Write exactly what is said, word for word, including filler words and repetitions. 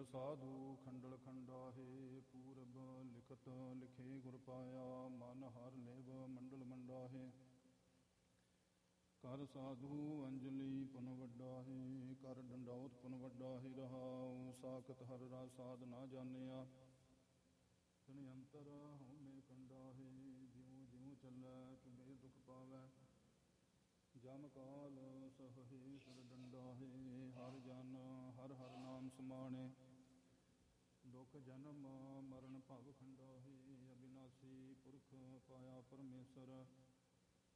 ਕਰ ਸਾਧੂ ਖੰਡਲ ਖੰਡਾਹੇ, ਪੂਰਬ ਲਿਖਤ ਲਿਖੇ ਗੁਰ ਪਾਇਆ, ਮਨ ਹਰ ਲੇਵ ਮੰਡਲ ਮੰਡਾਹੇ। ਕਰ ਸਾਧੂ ਅੰਜਲੀ ਪੁਨ ਵੱਡਾਹੇ, ਕਰ ਡੰਡੌਤ ਪੁਨ ਵੱਡਾਹੇ ਰਹਾਉ। ਸਾਖਤ ਹਰ ਰਸ ਸਾਧ ਨਾ ਜਾਣਿਆ, ਤਨ ਅੰਤਰ ਹਉਮੈ ਕੰਡਾਹੇ। ਜਿਉ ਜਿਉ ਚੱਲੈ ਤਿਵੇਂ ਦੁਖ ਪਾਵੈ, ਜਮ ਕਾਲ ਸਹੇ ਸਰ ਡੰਡਾਹੇ। ਹਰ ਜਨ ਹਰ ਹਰ ਨਾਮ ਸਮਾਣੇ, ਦੁਖ ਜਨਮ ਮਰਨ ਭਵ ਖੰਡਾਹੇ। ਅਬਿਨਾਸੀ ਪੁਰਖ ਪਾਇਆ ਪਰਮੇਸ਼ਰ,